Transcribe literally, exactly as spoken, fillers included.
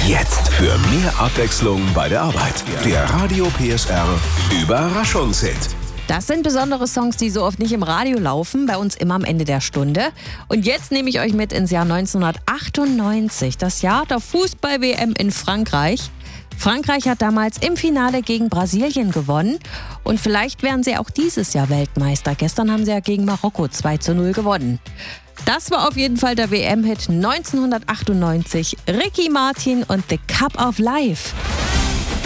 Jetzt für mehr Abwechslung bei der Arbeit. Der Radio P S R Überraschungshit. Das sind besondere Songs, die so oft nicht im Radio laufen, bei uns immer am Ende der Stunde. Und jetzt nehme ich euch mit ins Jahr neunzehnhundertachtundneunzig, das Jahr der Fußball-W M in Frankreich. Frankreich hat damals im Finale gegen Brasilien gewonnen und vielleicht werden sie auch dieses Jahr Weltmeister. Gestern haben sie ja gegen Marokko zwei zu null gewonnen. Das war auf jeden Fall der W M-Hit neunzehnhundertachtundneunzig. Ricky Martin und The Cup of Life.